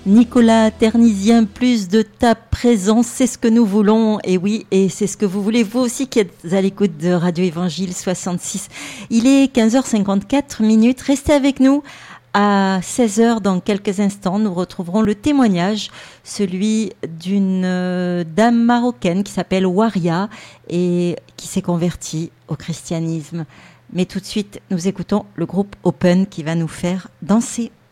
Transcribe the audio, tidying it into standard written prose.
Nicolas Ternisien, plus de ta présence, c'est ce que nous voulons. Et oui, et c'est ce que vous voulez, vous aussi qui êtes à l'écoute de Radio Évangile 66. Il est 15h54. Restez avec nous. À 16h, dans quelques instants, nous retrouverons le témoignage, celui d'une dame marocaine qui s'appelle Waria et qui s'est convertie au christianisme. Mais tout de suite, nous écoutons le groupe Open qui va nous faire danser.